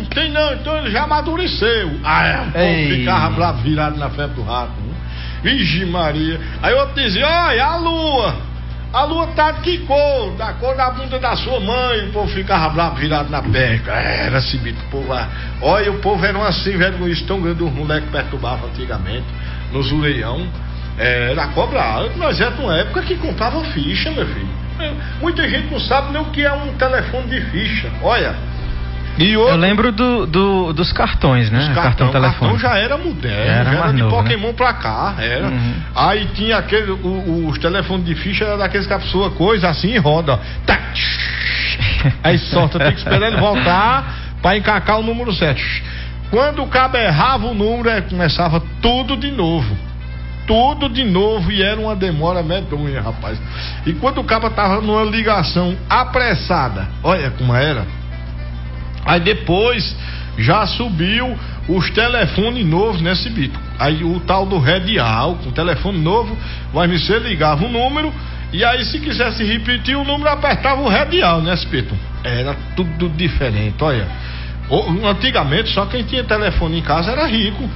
tem não, então ele já amadureceu. O povo ficava bravo, virado na febre do rato. Vixe Maria. Aí outro dizia, olha, a lua tá de que cor? Da cor da bunda da sua mãe. O povo ficava bravo, virado na perna. Era assim, o povo. Olha, o povo era assim, velho, isso tão grande, os moleques perturbavam antigamente, nos ureião. Era cobrado. Nós éramos uma época que comprava ficha, meu filho. Muita gente não sabe nem o que é um telefone de ficha. Olha. E outro, eu lembro dos cartões, né? Cartão telefone. O cartão já era moderno, já era de novo, Pokémon, né? Pra cá, era. Aí tinha aquele, os telefones de ficha era daqueles que a pessoa coisa assim e roda, ó. Tá. Aí solta, tem que esperar ele voltar pra encacar o número certo. Quando o cabo errava o número, começava tudo de novo. Tudo de novo, e era uma demora medonha, rapaz. E quando o cabo tava numa ligação apressada, olha como era. Aí depois já subiu os telefones novos nesse bito. Aí o tal do radial, com telefone novo, você ligava o número, e aí se quisesse repetir o número, apertava o radial nesse bito. Era tudo diferente, olha. Antigamente só quem tinha telefone em casa era rico.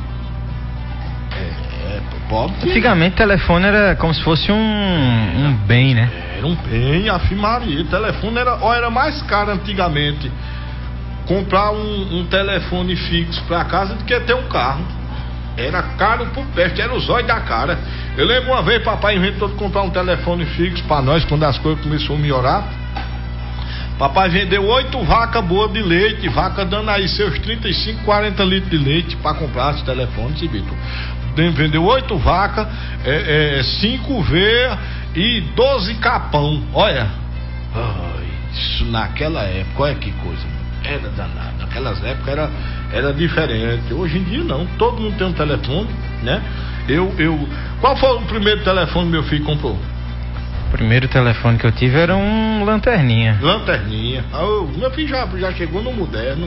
Pobre. Antigamente telefone era como se fosse um bem, né? Era um bem, afimaria. Telefone era mais caro antigamente comprar um telefone fixo pra casa do que ter um carro. Era caro por perto, era os olhos da cara. Eu lembro uma vez, papai inventou de comprar um telefone fixo pra nós, quando as coisas começaram a melhorar. Papai vendeu 8 vacas boas de leite, vaca dando aí seus 35, 40 litros de leite pra comprar esse telefone, Cibito. Vendeu 8 vacas, 5 V e 12 capão. Olha, isso naquela época, olha que coisa, era danado. Naquelas épocas era diferente. Hoje em dia não, todo mundo tem um telefone, né? Qual foi o primeiro telefone que meu filho comprou? O primeiro telefone que eu tive era um lanterninha. Lanterninha. Meu filho já chegou no moderno.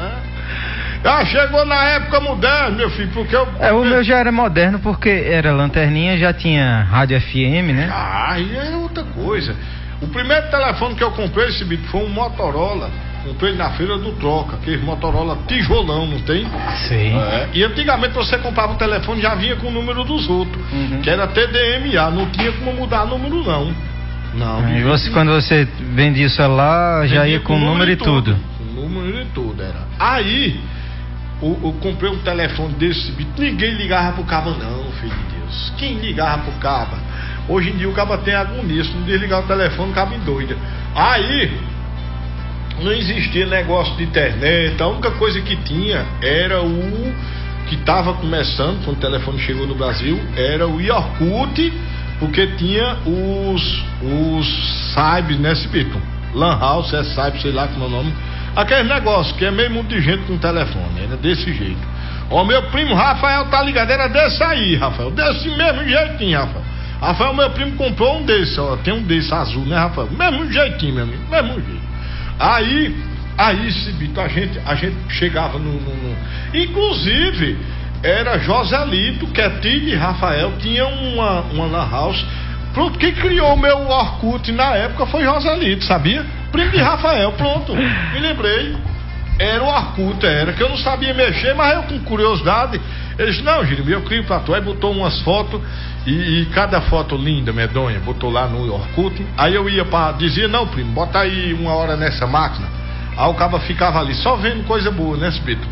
Já chegou na época moderna, meu filho, porque o meu já era moderno, porque era lanterninha, já tinha rádio FM, né? E é outra coisa. O primeiro telefone que eu comprei, esse bicho, foi um Motorola. Comprei na feira do Troca, aquele Motorola tijolão, não tem? Sim. E antigamente você comprava um telefone, já vinha com o número dos outros, que era TDMA, não tinha como mudar o número não. E você, quando você vendia o celular, já ia com o número e tudo. Com o número e tudo, era. Aí, eu comprei um telefone desse, ninguém ligava pro cabo não, filho de Deus. Quem ligava pro cabo? Hoje em dia o cabo tem agonia, se não desligar o telefone, o cabo endoida. Aí, não existia negócio de internet, a única coisa que tinha era o que estava começando, quando o telefone chegou no Brasil, era o Orkut, porque tinha os Cybers, né, Cibito? Lan House, Cyber, sei lá como é o nome. Aquele negócio que é meio mundo de gente com telefone, era desse jeito. Meu primo Rafael tá ligado, era desse aí, Rafael, desse mesmo jeitinho, Rafael. Rafael, meu primo comprou um desse, tem um desse azul, né, Rafael? Mesmo jeitinho, meu amigo, mesmo jeito. Aí, Cibito, a gente chegava inclusive, era Joselito, que é tio de Rafael, tinha uma lan house. Pronto, quem criou o meu Orkut na época foi Joselito, sabia? Primo de Rafael, pronto, me lembrei. Era o Orkut, que eu não sabia mexer, mas eu com curiosidade, ele disse, não, Jeremy, eu crio pra tu. Aí botou umas fotos, e cada foto linda, medonha, botou lá no Orkut. Aí eu ia dizia, não, primo, bota aí 1 hora nessa máquina. Aí o cara ficava ali, só vendo coisa boa, né, Cibito?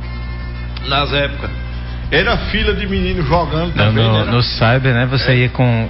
Nas épocas. Era fila de menino jogando também, no Cyber, né, você ia com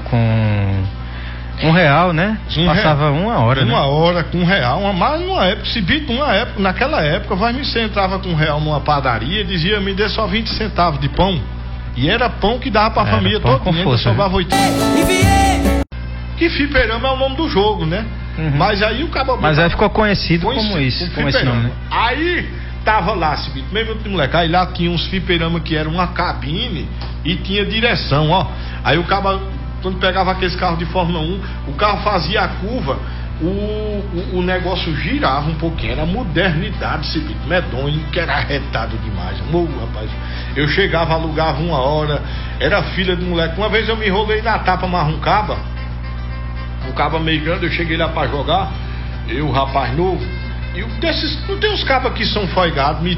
R$1, né? Passava 1 hora, né? 1 hora com R$1, mas numa época, Cibito, naquela época, você entrava com R$1 numa padaria e dizia, me dê só 20 centavos de pão. E era pão que dava pra família toda, ainda sobrava 80. Que fliperama é o nome do jogo, né? Mas aí o cabo. Mas aí ficou conhecido como isso, como esse nome, né? Aí tava lá, Cibito, mesmo de moleque, aí lá tinha uns fliperama que era uma cabine e tinha direção, ó. Aí o cabo, quando pegava aqueles carros de Fórmula 1, o carro fazia a curva, o negócio girava um pouquinho, era modernidade, Cibito, medonho, que era arretado demais. Rapaz, eu chegava, alugava 1 hora, era filha de moleque. Uma vez eu me enrolei na tapa marroncaba, um cabo meio grande, eu cheguei lá pra jogar, eu, rapaz novo, e não tem uns cabos que são folgados,